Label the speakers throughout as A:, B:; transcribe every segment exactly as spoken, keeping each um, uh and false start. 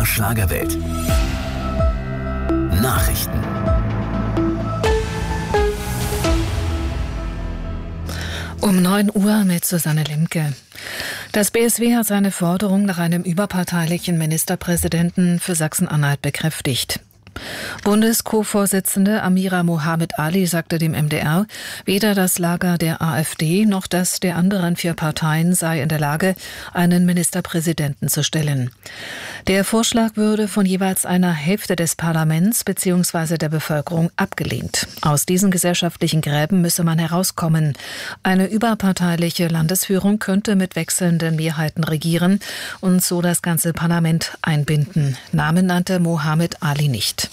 A: der Schlagerwelt. Nachrichten.
B: Um neun Uhr mit Susanne Limke. Das B S W hat seine Forderung nach einem überparteilichen Ministerpräsidenten für Sachsen-Anhalt bekräftigt. Bundes-Co-Vorsitzende Amira Mohamed Ali sagte dem M D R, weder das Lager der AfD noch das der anderen vier Parteien sei in der Lage, einen Ministerpräsidenten zu stellen. Der Vorschlag würde von jeweils einer Hälfte des Parlaments bzw. der Bevölkerung abgelehnt. Aus diesen gesellschaftlichen Gräben müsse man herauskommen. Eine überparteiliche Landesführung könnte mit wechselnden Mehrheiten regieren und so das ganze Parlament einbinden. Namen nannte Mohamed Ali nicht.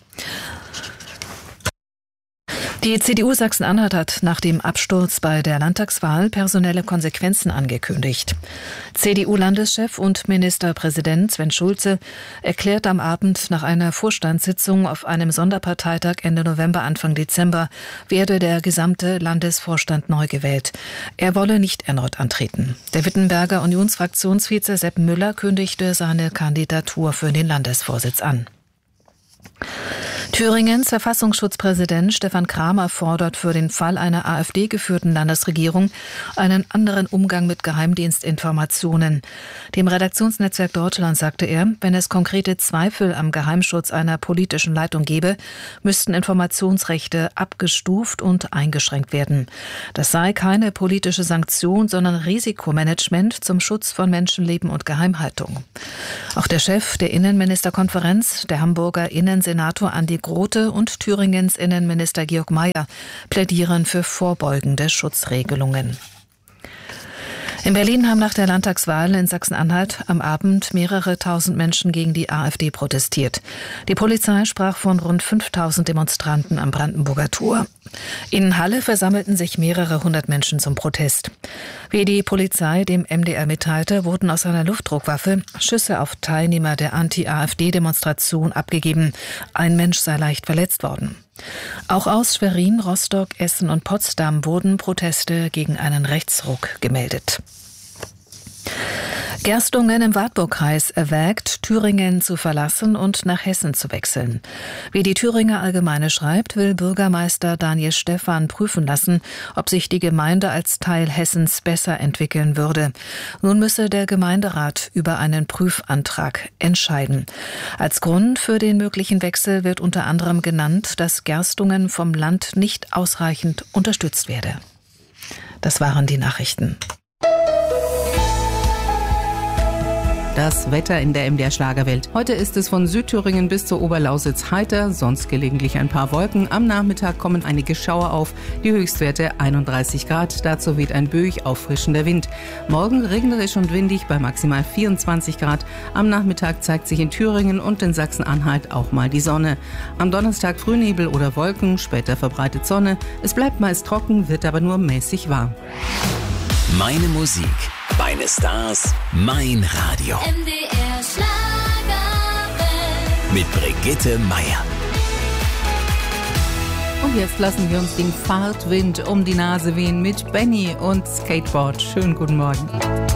B: Die C D U Sachsen-Anhalt hat nach dem Absturz bei der Landtagswahl personelle Konsequenzen angekündigt. C D U-Landeschef und Ministerpräsident Sven Schulze erklärt am Abend nach einer Vorstandssitzung auf einem Sonderparteitag Ende November, Anfang Dezember, werde der gesamte Landesvorstand neu gewählt. Er wolle nicht erneut antreten. Der Wittenberger Unionsfraktionsvize Sepp Müller kündigte seine Kandidatur für den Landesvorsitz an. Thüringens Verfassungsschutzpräsident Stefan Kramer fordert für den Fall einer AfD-geführten Landesregierung einen anderen Umgang mit Geheimdienstinformationen. Dem Redaktionsnetzwerk Deutschland sagte er, wenn es konkrete Zweifel am Geheimschutz einer politischen Leitung gebe, müssten Informationsrechte abgestuft und eingeschränkt werden. Das sei keine politische Sanktion, sondern Risikomanagement zum Schutz von Menschenleben und Geheimhaltung. Auch der Chef der Innenministerkonferenz, der Hamburger Innensenator Andi Grote und Thüringens Innenminister Georg Mayer plädieren für vorbeugende Schutzregelungen. In Berlin haben nach der Landtagswahl in Sachsen-Anhalt am Abend mehrere tausend Menschen gegen die AfD protestiert. Die Polizei sprach von rund fünftausend Demonstranten am Brandenburger Tor. In Halle versammelten sich mehrere hundert Menschen zum Protest. Wie die Polizei dem M D R mitteilte, wurden aus einer Luftdruckwaffe Schüsse auf Teilnehmer der Anti-AfD-Demonstration abgegeben. Ein Mensch sei leicht verletzt worden. Auch aus Schwerin, Rostock, Essen und Potsdam wurden Proteste gegen einen Rechtsruck gemeldet. Gerstungen im Wartburgkreis erwägt, Thüringen zu verlassen und nach Hessen zu wechseln. Wie die Thüringer Allgemeine schreibt, will Bürgermeister Daniel Stephan prüfen lassen, ob sich die Gemeinde als Teil Hessens besser entwickeln würde. Nun müsse der Gemeinderat über einen Prüfantrag entscheiden. Als Grund für den möglichen Wechsel wird unter anderem genannt, dass Gerstungen vom Land nicht ausreichend unterstützt werde. Das waren die Nachrichten.
C: Das Wetter in der M D R Schlagerwelt. Heute ist es von Südthüringen bis zur Oberlausitz heiter, sonst gelegentlich ein paar Wolken. Am Nachmittag kommen einige Schauer auf, die Höchstwerte einunddreißig Grad. Dazu weht ein böig auffrischender Wind. Morgen regnerisch und windig bei maximal vierundzwanzig Grad. Am Nachmittag zeigt sich in Thüringen und in Sachsen-Anhalt auch mal die Sonne. Am Donnerstag Frühnebel oder Wolken, später verbreitet Sonne. Es bleibt meist trocken, wird aber nur mäßig warm.
A: Meine Musik, meine Stars, mein Radio.
D: M D R Schlagerwelt.
A: Mit Brigitte Meier.
C: Und jetzt lassen wir uns den Fahrtwind um die Nase wehen mit Benny und Skateboard. Schönen guten Morgen.